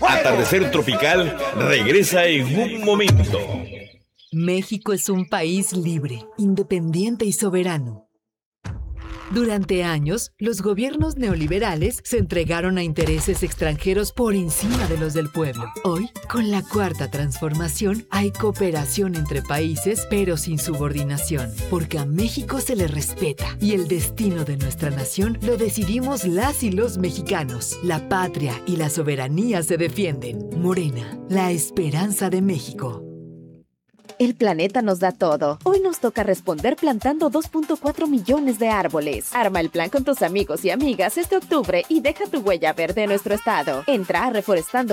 Atardecer Tropical regresa en un momento. México es un país libre, independiente y soberano. Durante años, los gobiernos neoliberales se entregaron a intereses extranjeros por encima de los del pueblo. Hoy, con la Cuarta Transformación, hay cooperación entre países, pero sin subordinación, porque a México se le respeta y el destino de nuestra nación lo decidimos las y los mexicanos. La patria y la soberanía se defienden. Morena, la esperanza de México. El planeta nos da todo. Hoy nos toca responder plantando 2.4 millones de árboles. Arma el plan con tus amigos y amigas este octubre y deja tu huella verde en nuestro estado. Entra a reforestando